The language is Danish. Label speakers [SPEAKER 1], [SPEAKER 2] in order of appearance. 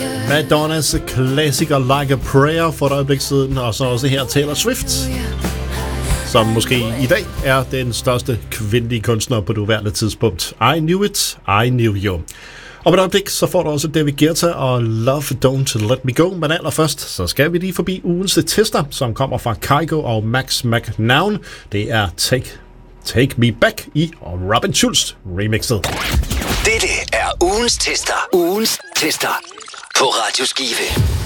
[SPEAKER 1] Madonnas klassiker Like a Prayer for et øjeblik siden, og så også her Taylor Swift, som måske i dag er den største kvindelige kunstner på nuværende tidspunkt. I Knew It, I Knew You. Og på et øjeblik, så får du også David Guetta og Love Don't Let Me Go. Men allerførst, så skal vi lige forbi ugens tester, som kommer fra Kygo og Max McNown. Det er Take Me Back i Robin Schulz remixet.
[SPEAKER 2] Dette er ugens tester. Ugens tester på Radio Skive.